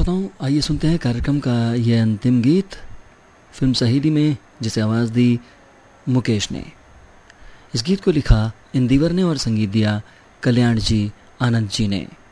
श्रोताओं, आइए सुनते हैं कार्यक्रम का ये अंतिम गीत फिल्म सहेली में, जिसे आवाज़ दी मुकेश ने। इस गीत को लिखा इंदिवर ने और संगीत दिया कल्याण जी आनंद जी ने।